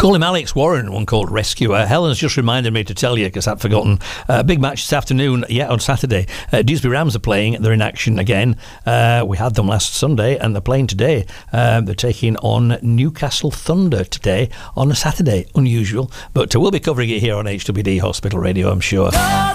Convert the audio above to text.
Call him Alex Warren, one called Rescuer. Helen's just reminded me to tell you, because I'd forgotten. Big match this afternoon, on Saturday. Dewsbury Rams are playing. They're in action again. We had them last Sunday, and they're playing today. They're taking on Newcastle Thunder today on a Saturday. Unusual, but we'll be covering it here on HWD Hospital Radio, I'm sure.